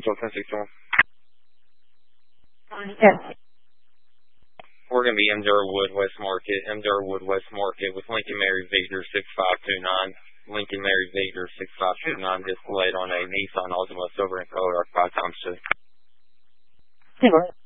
Yes. We're going to be MDR Wood West Market, MDR Wood West Market with Lincoln Mary Victor 6529. Lincoln Mary Victor 6529 displayed on a Nissan Altima Silver in color, 5 times 2. Silver.